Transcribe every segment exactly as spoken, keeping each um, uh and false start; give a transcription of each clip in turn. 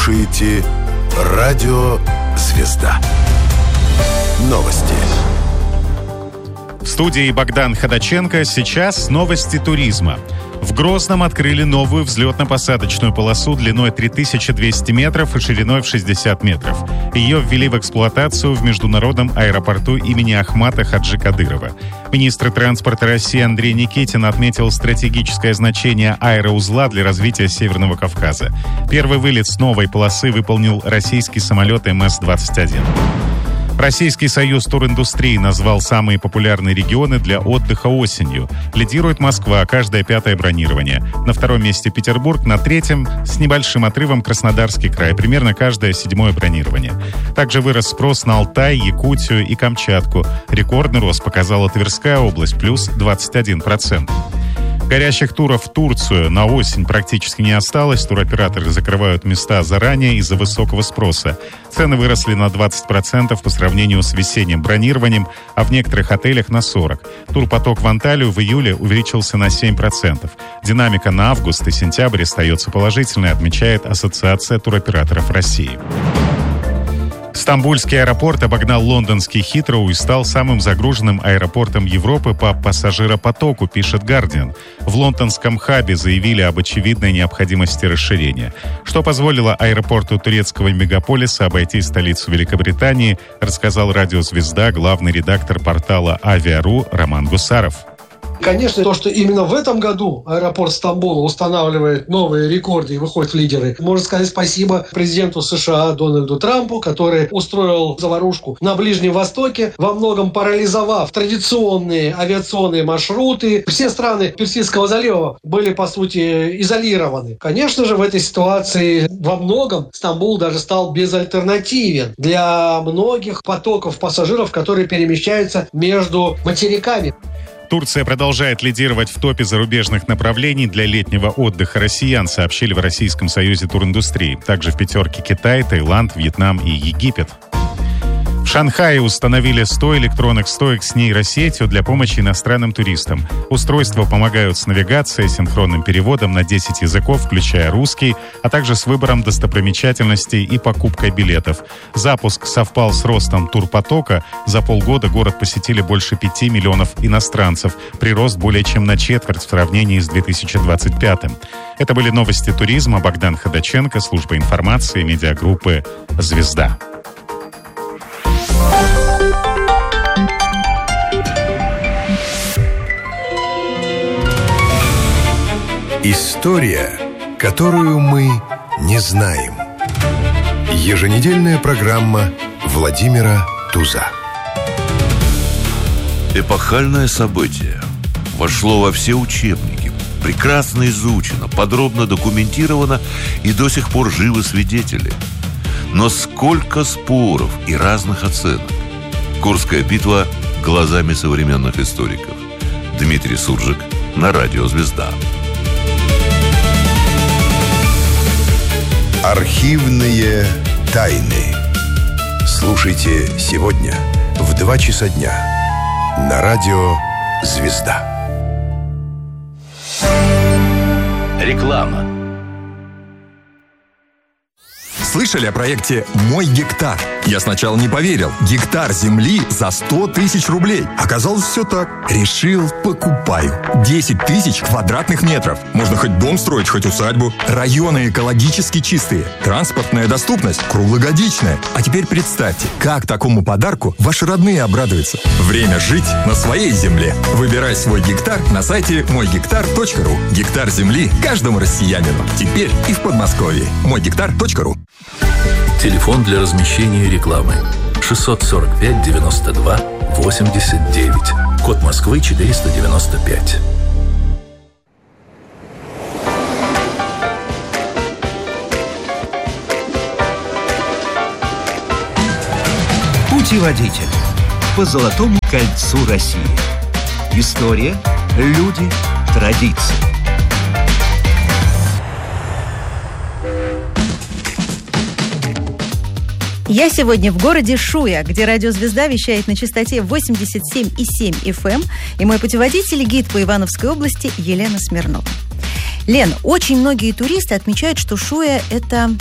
слушаете Радио Звезда. Новости. В студии Богдан Ходаченко. Сейчас новости туризма. В Грозном открыли новую взлетно-посадочную полосу длиной три тысячи двести метров и шириной в шестьдесят метров. Ее ввели в эксплуатацию в международном аэропорту имени Ахмата Хаджи Кадырова. Министр транспорта России Андрей Никитин отметил стратегическое значение аэроузла для развития Северного Кавказа. Первый вылет с новой полосы выполнил российский самолет эм эс двадцать один. Российский союз туриндустрии назвал самые популярные регионы для отдыха осенью. Лидирует Москва, каждое пятое бронирование. На втором месте Петербург, на третьем с небольшим отрывом Краснодарский край, примерно каждое седьмое бронирование. Также вырос спрос на Алтай, Якутию и Камчатку. Рекордный рост показала Тверская область, плюс двадцать один процент. Горящих туров в Турцию на осень практически не осталось. Туроператоры закрывают места заранее из-за высокого спроса. Цены выросли на двадцать процентов по сравнению с весенним бронированием, а в некоторых отелях на сорок процентов. Турпоток в Анталию в июле увеличился на семь процентов. Динамика на август и сентябрь остается положительной, отмечает Ассоциация туроператоров России. Стамбульский аэропорт обогнал лондонский Хитроу и стал самым загруженным аэропортом Европы по пассажиропотоку, пишет Guardian. В лондонском хабе заявили об очевидной необходимости расширения. Что позволило аэропорту турецкого мегаполиса обойти столицу Великобритании, рассказал «Радио Звезда» главный редактор портала Авиа.ру Роман Гусаров. Конечно, то, что именно в этом году аэропорт Стамбула устанавливает новые рекорды и выходит в лидеры, можно сказать спасибо президенту США Дональду Трампу, который устроил заварушку на Ближнем Востоке, во многом парализовав традиционные авиационные маршруты. Все страны Персидского залива были, по сути, изолированы. Конечно же, в этой ситуации во многом Стамбул даже стал безальтернативен для многих потоков пассажиров, которые перемещаются между материками. Турция продолжает лидировать в топе зарубежных направлений для летнего отдыха россиян, сообщили в Российском союзе туриндустрии. Также в пятерке Китай, Таиланд, Вьетнам и Египет. В Шанхае установили сто электронных стоек с нейросетью для помощи иностранным туристам. Устройства помогают с навигацией, синхронным переводом на десять языков, включая русский, а также с выбором достопримечательностей и покупкой билетов. Запуск совпал с ростом турпотока. За полгода город посетили больше пяти миллионов иностранцев. Прирост более чем на четверть в сравнении с две тысячи двадцать пятым. Это были новости туризма. Богдан Ходаченко, служба информации медиагруппы «Звезда». История, которую мы не знаем. Еженедельная программа Владимира Туза. Эпохальное событие вошло во все учебники, прекрасно изучено, подробно документировано и до сих пор живы свидетели. Но сколько споров и разных оценок. Курская битва глазами современных историков. Дмитрий Суржик на Радио Звезда. Архивные тайны. Слушайте сегодня в два часа дня на Радио Звезда. Реклама. Слышали о проекте «Мой гектар»? Я сначала не поверил. Гектар земли за сто тысяч рублей. Оказалось, все так. Решил, покупаю. десять тысяч квадратных метров. Можно хоть дом строить, хоть усадьбу. Районы экологически чистые. Транспортная доступность круглогодичная. А теперь представьте, как такому подарку ваши родные обрадуются. Время жить на своей земле. Выбирай свой гектар на сайте мой гектар точка ру. Гектар земли каждому россиянину. Теперь и в Подмосковье. мой гектар точка ру. Телефон для размещения рекламы шестьсот сорок пять девяносто два восемьдесят девять. Код Москвы четыреста девяносто пять. Путеводитель по Золотому кольцу России. История, люди, традиции. Я сегодня в городе Шуя, где Радио Звезда вещает на частоте восемьдесят семь и семь эф эм, и мой путеводитель, гид по Ивановской области Елена Смирнова. Лен, очень многие туристы отмечают, что Шуя – это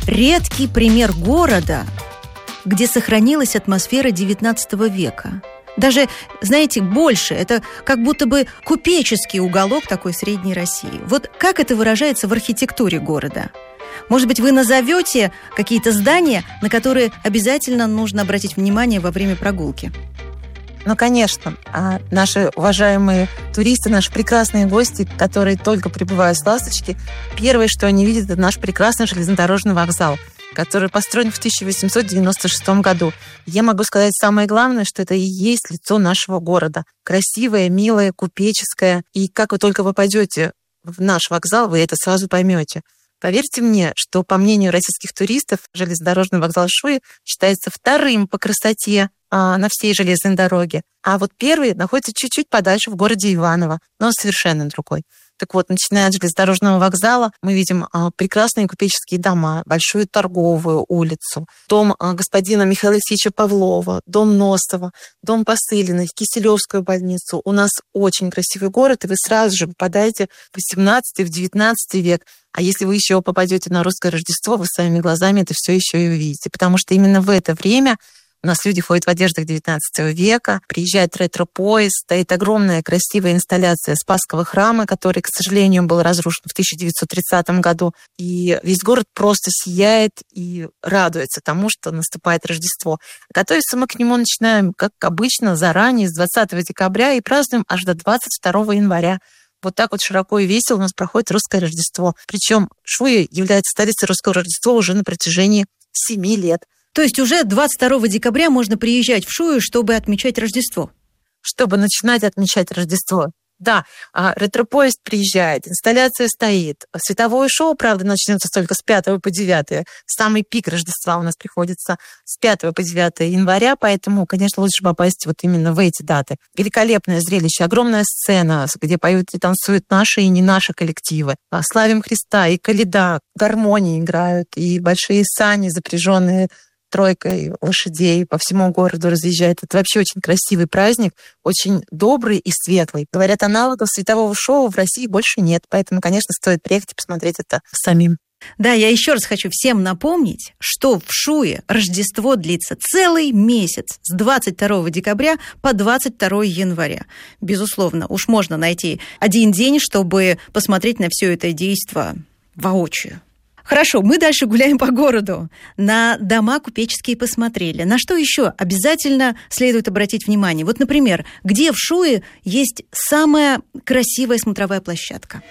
редкий пример города, где сохранилась атмосфера девятнадцатого века. Даже, знаете, больше. Это как будто бы купеческий уголок такой средней России. Вот как это выражается в архитектуре города? Может быть, вы назовете какие-то здания, на которые обязательно нужно обратить внимание во время прогулки? Ну, конечно. А наши уважаемые туристы, наши прекрасные гости, которые только прибывают с «Ласточки», первое, что они видят, это наш прекрасный железнодорожный вокзал, который построен в тысяча восемьсот девяносто шестом году. Я могу сказать самое главное, что это и есть лицо нашего города. Красивое, милое, купеческое. И как вы только попадете в наш вокзал, вы это сразу поймете. Поверьте мне, что, по мнению российских туристов, железнодорожный вокзал Шуя считается вторым по красоте а, на всей железной дороге. А вот первый находится чуть-чуть подальше в городе Иваново, но он совершенно другой. Так вот, начиная от железнодорожного вокзала, мы видим а, прекрасные купеческие дома, большую торговую улицу, дом а, господина Михаила Алексеевича Павлова, дом Ностова, дом Посыльных, Киселевскую больницу. У нас очень красивый город, и вы сразу же попадаете в восемнадцатый, в девятнадцатый век. А если вы еще попадете на русское Рождество, вы своими глазами это все еще и увидите. Потому что именно в это время у нас люди ходят в одеждах девятнадцатого века, приезжает ретро-поезд, стоит огромная красивая инсталляция Спасского храма, который, к сожалению, был разрушен в тысяча девятьсот тридцатом году. И весь город просто сияет и радуется тому, что наступает Рождество. Готовиться мы к нему начинаем, как обычно, заранее, с двадцатого декабря и празднуем аж до двадцать второго января. Вот так вот широко и весело у нас проходит русское Рождество. Причем Шуя является столицей русского Рождества уже на протяжении семи лет. То есть уже двадцать второго декабря можно приезжать в Шую, чтобы отмечать Рождество? Чтобы начинать отмечать Рождество. Да, ретро-поезд приезжает, инсталляция стоит. Световое шоу, правда, начнется только с пятого по девятое. Самый пик Рождества у нас приходится с пятого по девятое января, поэтому, конечно, лучше попасть вот именно в эти даты. Великолепное зрелище, огромная сцена, где поют и танцуют наши и не наши коллективы. Славим Христа, и коляда, гармонии играют, и большие сани, запряженные тройкой лошадей по всему городу разъезжает. Это вообще очень красивый праздник, очень добрый и светлый. Говорят, аналогов светового шоу в России больше нет, поэтому, конечно, стоит приехать и посмотреть это самим. Да, я еще раз хочу всем напомнить, что в Шуе Рождество длится целый месяц, с двадцать второго декабря по двадцать второго января. Безусловно, уж можно найти один день, чтобы посмотреть на все это действо воочию. Хорошо, мы дальше гуляем по городу. На дома купеческие посмотрели. На что еще обязательно следует обратить внимание? Вот, например, где в Шуе есть самая красивая смотровая площадка?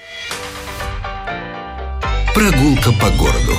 Прогулка по городу.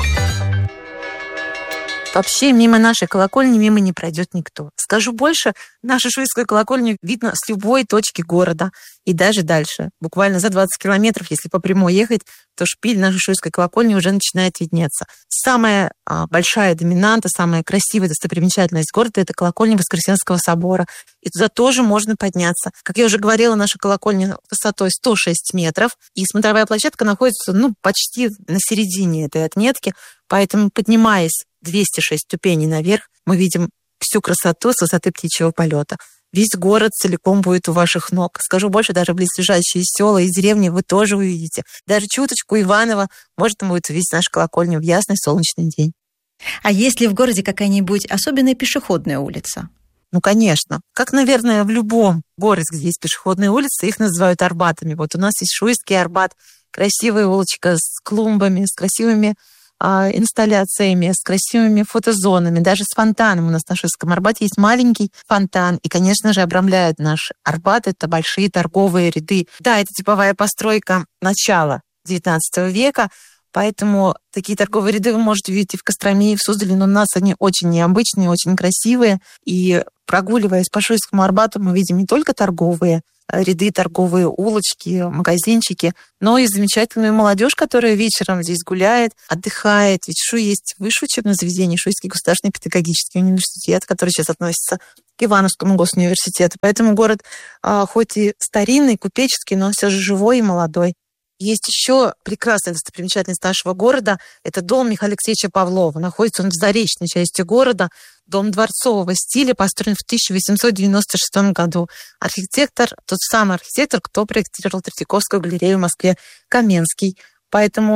Вообще мимо нашей колокольни мимо не пройдет никто. Скажу больше, нашу шуйскую колокольню видно с любой точки города и даже дальше. Буквально за двадцать километров, если по прямой ехать, то шпиль нашей шуйской колокольни уже начинает виднеться. Самая а, большая доминанта, самая красивая достопримечательность города – это колокольня Воскресенского собора. И туда тоже можно подняться. Как я уже говорила, наша колокольня высотой сто шесть метров, и смотровая площадка находится ну, почти на середине этой отметки, поэтому, поднимаясь двести шесть ступеней наверх, мы видим всю красоту с высоты птичьего полета. Весь город целиком будет у ваших ног. Скажу больше, даже близлежащие села и деревни вы тоже увидите. Даже чуточку Иваново можно будет увидеть нашу колокольню в ясный солнечный день. А есть ли в городе какая-нибудь особенная пешеходная улица? Ну, конечно. Как, наверное, в любом городе, где есть пешеходные улицы, их называют Арбатами. Вот у нас есть Шуйский Арбат, красивая улочка с клумбами, с красивыми инсталляциями, с красивыми фотозонами, даже с фонтаном. У нас на Шуйском Арбате есть маленький фонтан. И, конечно же, обрамляет наш Арбат это большие торговые ряды. Да, это типовая постройка начала девятнадцатого века, поэтому такие торговые ряды вы можете видеть и в Костроме, и в Суздале, но у нас они очень необычные, очень красивые. И прогуливаясь по Шуйскому Арбату, мы видим не только торговые ряды, торговые улочки, магазинчики, но и замечательную молодежь, которая вечером здесь гуляет, отдыхает. Ведь в Шуе есть высшее учебное заведение, Шуйский государственный педагогический университет, который сейчас относится к Ивановскому госуниверситету. Поэтому город а, хоть и старинный, купеческий, но все же живой и молодой. Есть еще прекрасная достопримечательность нашего города. Это дом Михаила Алексеевича Павлова. Находится он в заречной части города. Дом дворцового стиля, построен в тысяча восемьсот девяносто шестом году. Архитектор, тот самый архитектор, кто проектировал Третьяковскую галерею в Москве, Каменский. Поэтому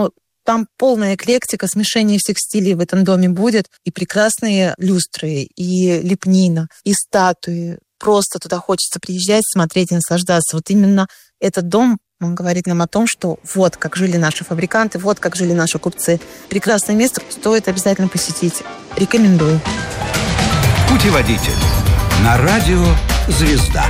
там полная эклектика, смешение всех стилей в этом доме будет. И прекрасные люстры, и лепнина, и статуи. Просто туда хочется приезжать, смотреть и наслаждаться. Вот именно этот дом, он говорит нам о том, что вот как жили наши фабриканты, вот как жили наши купцы. Прекрасное место, стоит обязательно посетить. Рекомендую. Путеводитель на радио «Звезда».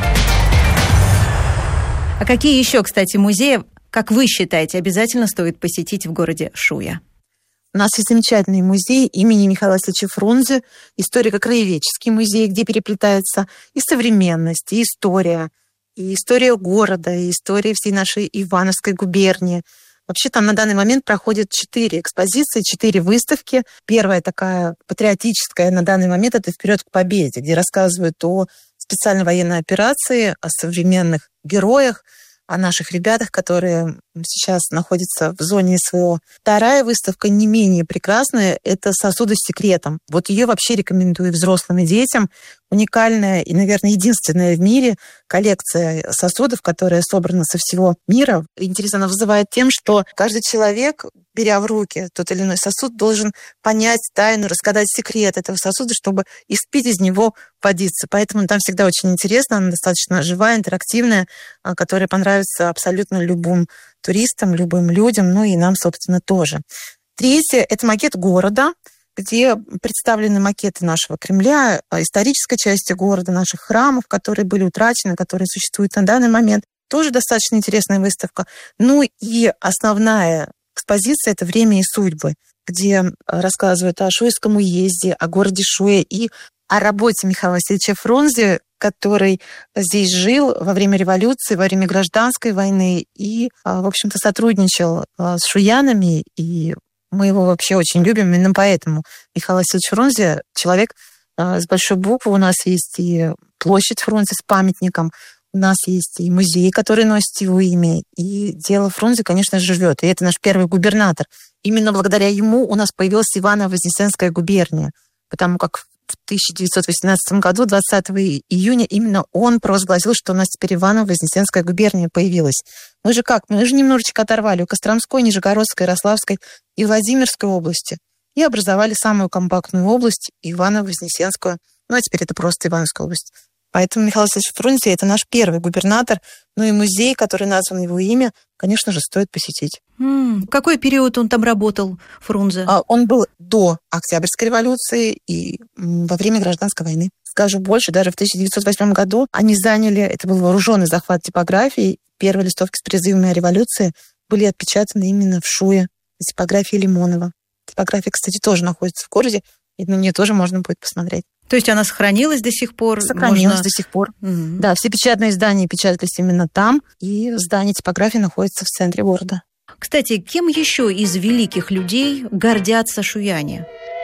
А какие еще, кстати, музеи, как вы считаете, обязательно стоит посетить в городе Шуя? У нас есть замечательный музей имени Михаила Васильевича Фрунзе, историко-краеведческий музей, где переплетается и современность, и история, и история города, и история всей нашей Ивановской губернии. Вообще там на данный момент проходят четыре экспозиции, четыре выставки. Первая такая патриотическая на данный момент — это «Вперед к победе», где рассказывают о специальной военной операции, о современных героях, о наших ребятах, которые сейчас находятся в зоне СВО. Вторая выставка не менее прекрасная — это «Сосуды с секретом». Вот ее вообще рекомендую взрослым и детям. Уникальная и, наверное, единственная в мире коллекция сосудов, которая собрана со всего мира. Интересно, она вызывает тем, что каждый человек, беря в руки тот или иной сосуд, должен понять тайну, рассказать секрет этого сосуда, чтобы испить из него водиться. Поэтому там всегда очень интересно, она достаточно живая, интерактивная, которая понравится абсолютно любым туристам, любым людям, ну и нам, собственно, тоже. Третье — это макет города, где представлены макеты нашего Кремля, исторической части города, наших храмов, которые были утрачены, которые существуют на данный момент. Тоже достаточно интересная выставка. Ну и основная экспозиция — это «Время и судьбы», где рассказывают о Шуйском уезде, о городе Шуя и о работе Михаила Васильевича Фрунзе, который здесь жил во время революции, во время гражданской войны и, в общем-то, сотрудничал с шуянами, и мы его вообще очень любим. Именно поэтому Михаил Васильевич Фрунзе — человек с большой буквы. У нас есть и площадь Фрунзе с памятником, у нас есть и музей, который носит его имя, и дело Фрунзе, конечно, живет. И это наш первый губернатор. Именно благодаря ему у нас появилась Иваново-Вознесенская губерния, потому как в тысяча девятьсот восемнадцатом году, двадцатого июня, именно он провозгласил, что у нас теперь Иваново-Вознесенская губерния появилась. Мы же как? Мы же немножечко оторвали у Костромской, Нижегородской, Ярославской и Владимирской области и образовали самую компактную область — Иваново-Вознесенскую. Ну, а теперь это просто Ивановская область. Поэтому Михаил Васильевич Фрунзе — это наш первый губернатор. Ну и музей, который назван его имя, конечно же, стоит посетить. М-м, в какой период он там работал, Фрунзе? А, он был до Октябрьской революции и во время гражданской войны. Скажу больше, даже в тысяча девятьсот восьмом году они заняли, это был вооруженный захват типографии, первые листовки с призывами о революции были отпечатаны именно в Шуе, в типографии Лимонова. Типография, кстати, тоже находится в городе, и на нее тоже можно будет посмотреть. То есть она сохранилась до сих пор? Сохранилась можно... до сих пор. Mm-hmm. Да, все печатные издания печатались именно там, и здание типографии находится в центре города. Кстати, кем еще из великих людей гордятся шуяне?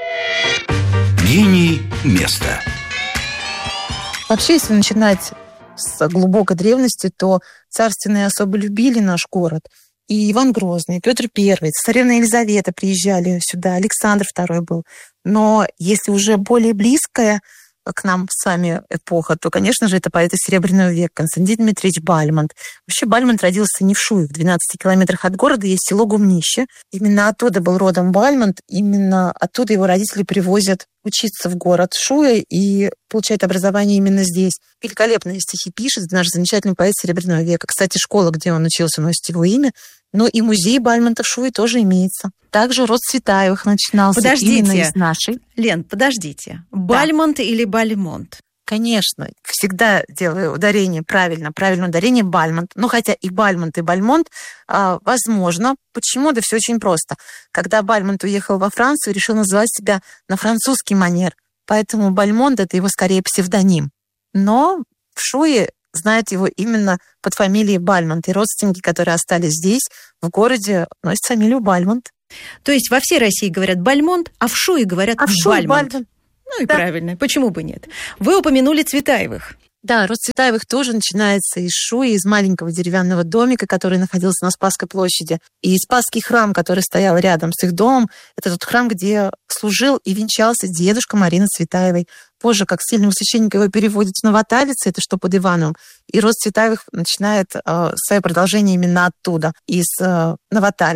Гений места. Вообще, если начинать с глубокой древности, то царственные особо любили наш город. И Иван Грозный, и Петр Первый, царевна Елизавета приезжали сюда, Александр Второй был. Но если уже более близкая к нам с вами эпоха, то, конечно же, это поэты Серебряного века Константин Дмитриевич Бальмонт. Вообще Бальмонт родился не в Шуе, в двенадцати километрах от города есть село Гумнище. Именно оттуда был родом Бальмонт, именно оттуда его родители привозят учиться в город Шуя и получает образование именно здесь. Великолепные стихи пишет наш замечательный поэт Серебряного века. Кстати, школа, где он учился, носит его имя. Но и музей Бальмонта в Шуе тоже имеется. Также род Цветаевых начинался подождите. именно из нашей. Лен, подождите. Бальмонт да. или Бальмонт? Конечно, всегда делаю ударение правильно, правильное ударение Бальмонт. Ну, хотя и Бальмонт, и Бальмонт, а, возможно. Почему? Да все очень просто. Когда Бальмонт уехал во Францию, решил называть себя на французский манер. Поэтому Бальмонт — это его скорее псевдоним. Но в Шуе знают его именно под фамилией Бальмонт. И родственники, которые остались здесь, в городе, носят фамилию Бальмонт. То есть во всей России говорят Бальмонт, а в Шуе говорят а в Шуе Бальмонт. Бальмонт. Ну и да. правильно, почему бы нет? Вы упомянули Цветаевых. Да, род Цветаевых тоже начинается из Шуи, из маленького деревянного домика, который находился на Спасской площади. И Спасский храм, который стоял рядом с их домом, это тот храм, где служил и венчался дедушка Марины Цветаевой. Позже, как сильного священника, его переводят в Новоталице, это что под Ивановым. И род Цветаевых начинает э, свое продолжение именно оттуда, из э, Новоталиц.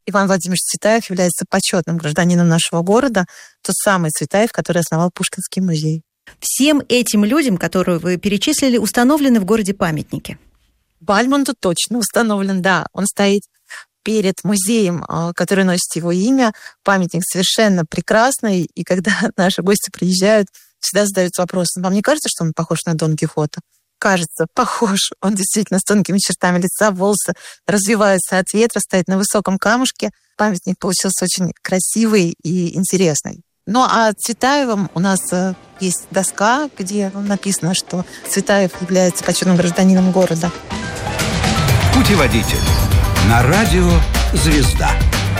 Иван Владимирович Цветаев является почетным гражданином нашего города, тот самый Цветаев, который основал Пушкинский музей. Всем этим людям, которые вы перечислили, установлены в городе памятники. Бальмонту точно установлен, да. Он стоит перед музеем, который носит его имя. Памятник совершенно прекрасный. И когда наши гости приезжают, всегда задаются вопросом: вам не кажется, что он похож на Дон Кихота? Кажется, похож. Он действительно с тонкими чертами лица, волосы развиваются от ветра, стоит на высоком камушке. Памятник получился очень красивый и интересный. Ну, а Цветаевым у нас есть доска, где написано, что Цветаев является почетным гражданином города. Путеводитель на радио «Звезда».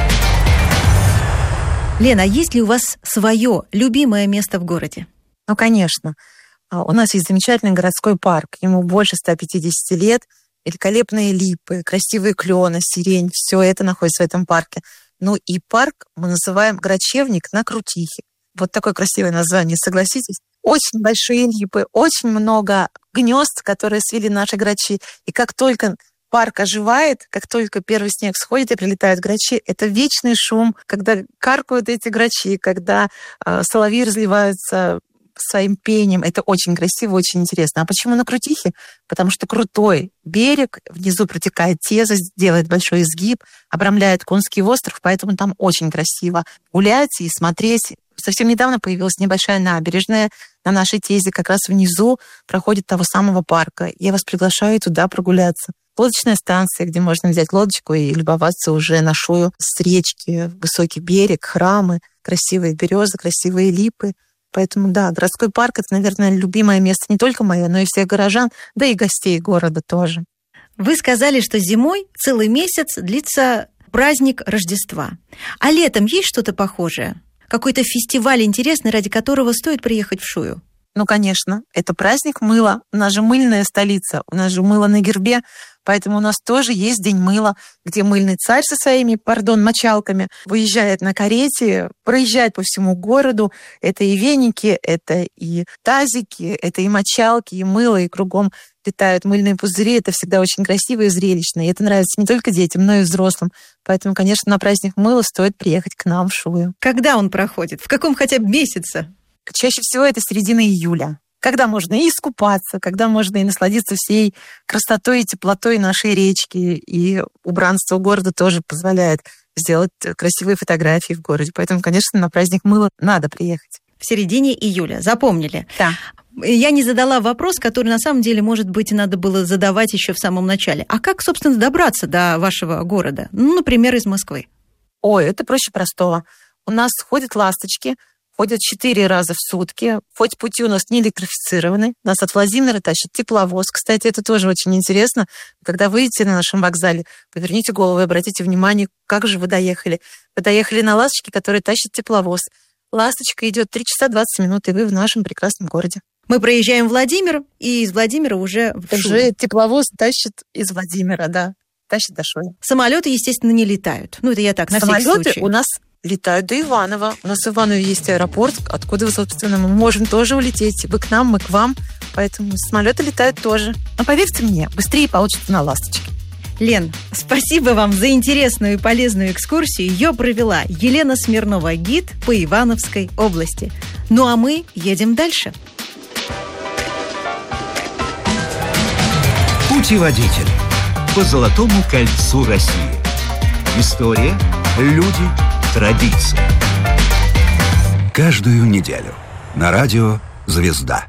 Лена, а есть ли у вас свое любимое место в городе? Ну, конечно. У нас есть замечательный городской парк. Ему больше ста пятидесяти лет. Великолепные липы, красивые клены, сирень. Все это находится в этом парке. Ну и парк мы называем «Грачевник на Крутихе». Вот такое красивое название, согласитесь? Очень большие липы, очень много гнезд, которые свили наши грачи. И как только парк оживает, как только первый снег сходит и прилетают грачи, это вечный шум, когда каркают эти грачи, когда э, соловьи разливаются своим пением. Это очень красиво, очень интересно. А почему на Крутихе? Потому что крутой берег, внизу протекает Теза, делает большой изгиб, обрамляет Конский остров, поэтому там очень красиво гулять и смотреть. Совсем недавно появилась небольшая набережная на нашей Тезе, как раз внизу проходит того самого парка. Я вас приглашаю туда прогуляться. Лодочная станция, где можно взять лодочку и любоваться уже на шую с речки, высокий берег, храмы, красивые березы, красивые липы. Поэтому, да, городской парк — это, наверное, любимое место не только мое, но и всех горожан, да и гостей города тоже. Вы сказали, что зимой целый месяц длится праздник Рождества. А летом есть что-то похожее? Какой-то фестиваль интересный, ради которого стоит приехать в Шую? Ну, конечно, это праздник мыла. У нас же мыльная столица, у нас же мыло на гербе, поэтому у нас тоже есть День мыла, где мыльный царь со своими, пардон, мочалками выезжает на карете, проезжает по всему городу. Это и веники, это и тазики, это и мочалки, и мыло, и кругом летают мыльные пузыри. Это всегда очень красиво и зрелищно. И это нравится не только детям, но и взрослым. Поэтому, конечно, на праздник мыла стоит приехать к нам в Шую. Когда он проходит? В каком хотя бы месяце? Чаще всего это середина июля, когда можно и искупаться, когда можно и насладиться всей красотой и теплотой нашей речки, и убранство города тоже позволяет сделать красивые фотографии в городе. Поэтому, конечно, на праздник мыла надо приехать. В середине июля, запомнили? Да. Я не задала вопрос, который, на самом деле, может быть, надо было задавать еще в самом начале. А как, собственно, добраться до вашего города? Ну, например, из Москвы. Ой, это проще простого. У нас ходят ласточки, ходят четыре раза в сутки. Хоть пути у нас не электрифицированы. Нас от Владимира тащит тепловоз. Кстати, это тоже очень интересно. Когда выйдете на нашем вокзале, поверните голову и обратите внимание, как же вы доехали. Вы доехали на ласточке, которая тащит тепловоз. Ласточка идет три часа двадцать минут, и вы в нашем прекрасном городе. Мы проезжаем Владимир, и из Владимира уже в Шую. Уже тепловоз тащит из Владимира, да. Тащит до Шуи. Самолеты, естественно, не летают. Ну, это я так, на всякий случай. Самолеты у нас летают до Иваново. У нас в Иваново есть аэропорт, откуда, собственно, мы можем тоже улететь. Вы к нам, мы к вам. Поэтому самолеты летают тоже. Но поверьте мне, быстрее получится на ласточке. Лен, спасибо вам за интересную и полезную экскурсию. Ее провела Елена Смирнова, гид по Ивановской области. Ну а мы едем дальше. Путеводитель по Золотому кольцу России. История, люди, традиции. Каждую неделю на радио «Звезда».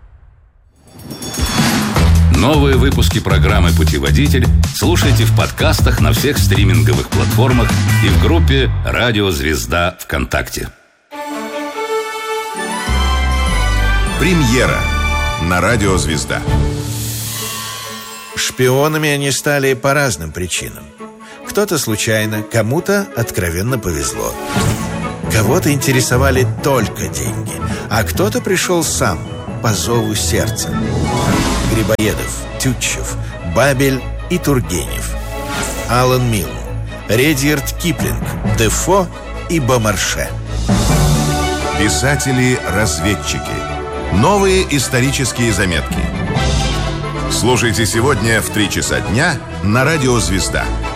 Новые выпуски программы «Путеводитель» слушайте в подкастах на всех стриминговых платформах и в группе «Радио Звезда» ВКонтакте. Премьера на радио «Звезда». Шпионами они стали по разным причинам. Кто-то случайно, кому-то откровенно повезло. Кого-то интересовали только деньги, а кто-то пришел сам, по зову сердца. Грибоедов, Тютчев, Бабель и Тургенев. Алан Милн, Редьярд Киплинг, Дефо и Бомарше. Писатели-разведчики. Новые исторические заметки. Слушайте сегодня в три часа дня на радио «Звезда».